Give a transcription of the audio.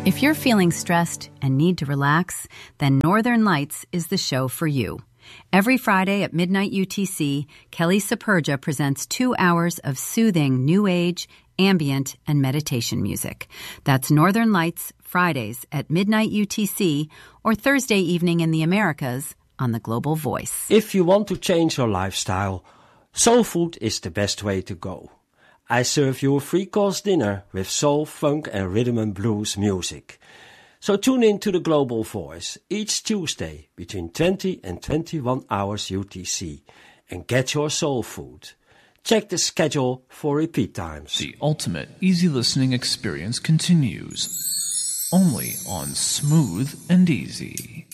If you're feeling stressed and need to relax, then Northern Lights is the show for you. Every Friday at midnight UTC, Kelly Superga presents 2 hours of soothing new age, ambient, and meditation music. That's Northern Lights, Fridays at midnight UTC or Thursday evening in the Americas on the Global Voice. If you want to change your lifestyle, soul food is the best way to go. I serve you a free-course dinner with soul, funk and rhythm and blues music. So tune in to the Global Voice each Tuesday between 20 and 21 hours UTC and get your soul food. Check the schedule for repeat times. The ultimate easy listening experience continues only on Smooth and Easy.